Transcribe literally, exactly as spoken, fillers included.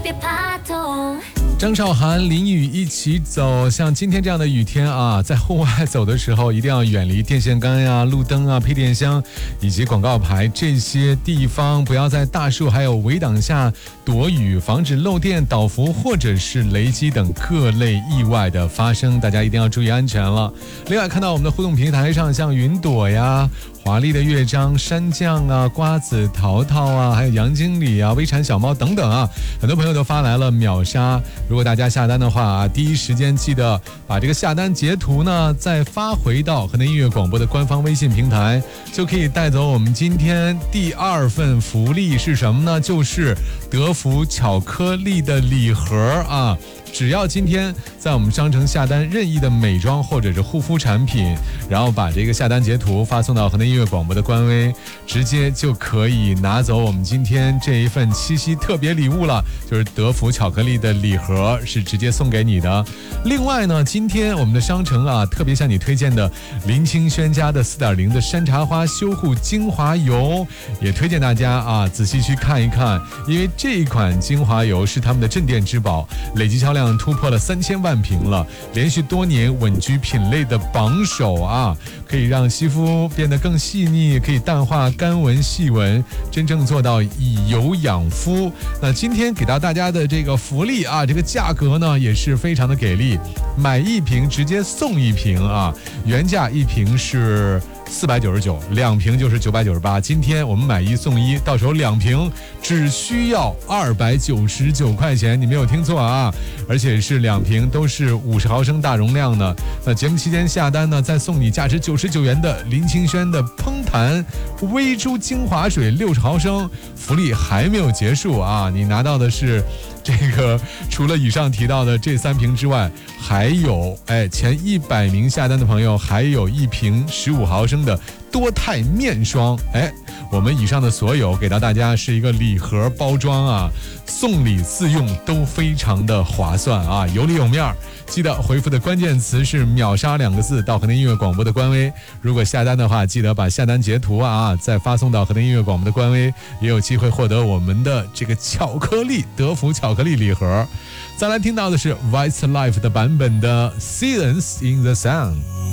张韶涵、林雨一起走，像今天这样的雨天啊，在户外走的时候，一定要远离电线杆呀、路灯啊、配电箱以及广告牌这些地方，不要在大树还有围挡下躲雨，防止漏电、倒伏或者是雷击等各类意外的发生，大家一定要注意安全了。另外，看到我们的互动平台上，像云朵呀、华丽的乐章、山酱啊、瓜子、淘淘啊，还有杨经理啊、微馋小猫等等啊，很多朋友都发来了秒杀。如果大家下单的话啊，第一时间记得把这个下单截图呢，再发回到河南音乐广播的官方微信平台，就可以带走我们今天第二份福利是什么呢？就是德芙巧克力的礼盒啊。只要今天在我们商城下单任意的美妆或者是护肤产品，然后把这个下单截图发送到河南音乐广播的官微，直接就可以拿走我们今天这一份七夕特别礼物了，就是德芙巧克力的礼盒，是直接送给你的。另外呢，今天我们的商城啊，特别向你推荐的林清轩家的 四点零 的山茶花修护精华油，也推荐大家啊仔细去看一看，因为这一款精华油是他们的镇店之宝，累计销量突破了三千万瓶了，连续多年稳居品类的榜首啊，可以让肌肤变得更细腻，可以淡化干纹细纹，真正做到以油养肤。那今天给到大家的这个福利啊，这个价格呢也是非常的给力，买一瓶直接送一瓶啊，原价一瓶是四百九十九，两瓶就是九百九十八。今天我们买一送一，到手两瓶只需要二百九十九块钱，你没有听错啊！而且是两瓶都是五十毫升大容量的。那节目期间下单呢，再送你价值九十九元的林清轩的烹弹微珠精华水六十毫升，福利还没有结束啊！你拿到的是这个除了以上提到的这三瓶之外，还有哎前一百名下单的朋友还有一瓶十五毫升的多肽面霜。哎，我们以上的所有给到大家是一个礼盒包装啊，送礼自用都非常的划算啊，有里有面儿。记得回复的关键词是秒杀两个字到河南音乐广播的官微，如果下单的话，记得把下单截图啊再发送到河南音乐广播的官微，也有机会获得我们的这个巧克力德芙巧克力礼盒。再来听到的是 Westlife 的版本的 Seasons in the Sun。